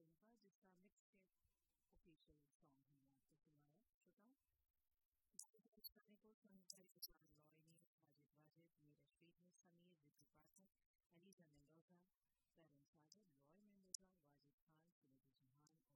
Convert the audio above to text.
Film का, जिसका mix tape official song हमने आपको सुनाया। श्रोताओं, इस गाने को संगीतकार लॉयनी, माजिद वाजिद, नीरज पीर, समीर, विद्यु पाठक,